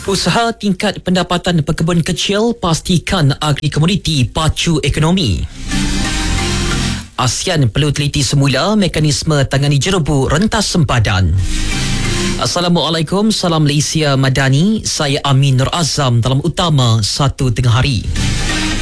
Usaha tingkat pendapatan pekebun kecil pastikan agri komoditi pacu ekonomi. ASEAN perlu teliti semula mekanisme tangani jerebu rentas sempadan. Assalamualaikum, salam Malaysia Madani. Saya Amin Nur Azam dalam utama 1 tengah hari.